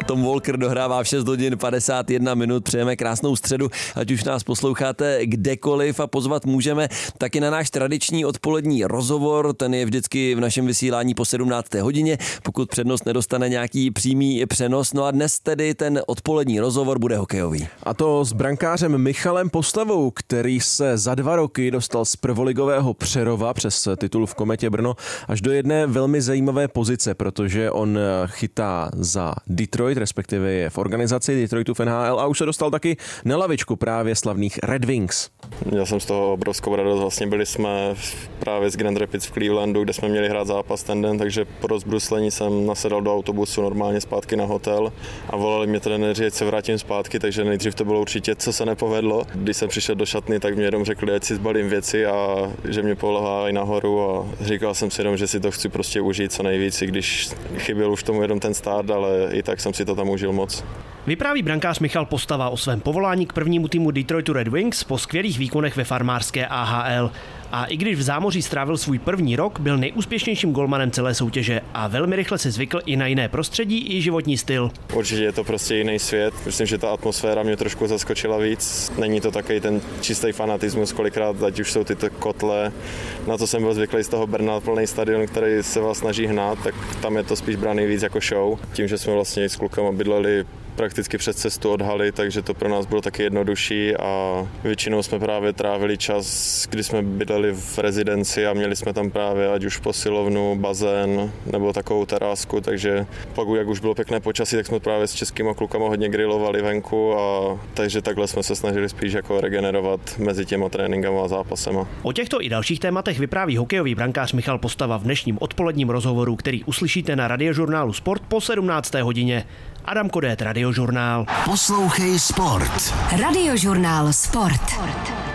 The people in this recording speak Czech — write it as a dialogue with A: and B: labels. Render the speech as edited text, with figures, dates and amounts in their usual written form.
A: Tom Walker dohrává v 6 hodin 51 minut. Přejeme krásnou středu, ať už nás posloucháte kdekoliv a pozvat můžeme taky na náš tradiční odpolední rozhovor. Ten je vždycky v našem vysílání po 17. hodině, pokud přednost nedostane nějaký přímý přenos. No a dnes tedy ten odpolední rozhovor bude hokejový.
B: A to s brankářem Michalem Postavou, který se za 2 roky dostal z prvoligového Přerova přes titul v Kometě Brno až do jedné velmi zajímavé pozice, protože on chytá za Detroit, respektive je v organizaci Detroitu v NHL a už se dostal taky na lavičku právě slavných Red Wings.
C: Měl jsem z toho obrovskou radost, vlastně byli jsme právě z Grand Rapids v Clevelandu, kde jsme měli hrát zápas ten den, takže po rozbruslení jsem nasedal do autobusu normálně zpátky na hotel a volali mě trenéři, ať se vrátím zpátky, takže nejdřív to bylo určitě, co se nepovedlo. Když jsem přišel do šatny, tak mě jenom řekli, ať si zbalím věci a že mě polehají nahoru a říkal jsem si jenom, že si to chci prostě užít co nejvíc, i když chyběl už tomu jenom ten start, ale i tak jsem si to tam užil moc.
D: Vypráví brankář Michal Postava o svém povolání k prvnímu týmu Detroitu Red Wings po skvělých výkonech ve farmářské AHL. A i když v zámoří strávil svůj první rok, byl nejúspěšnějším golmanem celé soutěže a velmi rychle se zvykl i na jiné prostředí i životní styl.
C: Určitě je to prostě jiný svět. Myslím, že ta atmosféra mě trošku zaskočila víc. Není to takový ten čistý fanatismus, kolikrát, ať už jsou ty kotle, na to jsem byl zvyklý z toho Brna, plný stadion, který se vás snaží hnát, tak tam je to spíš braný víc jako show. Tím, že jsme vlastně s klukama bydleli prakticky přes cestu od haly, takže to pro nás bylo taky jednodušší a většinou jsme právě trávili čas, kdy jsme bydleli v rezidenci a měli jsme tam právě ať už posilovnu, bazén nebo takovou terásku, takže pak, jak už bylo pěkné počasí, tak jsme právě s českýma klukama hodně grilovali venku a takže takhle jsme se snažili spíš jako regenerovat mezi těma tréninkama a zápasema.
D: O těchto i dalších tématech vypráví hokejový brankář Michal Postava v dnešním odpoledním rozhovoru, který uslyšíte na Radiožurnálu Sport po 17. hodině. Adam Kodét, Radiožurnál.
E: Poslouchej Sport. Radiožurnál Sport.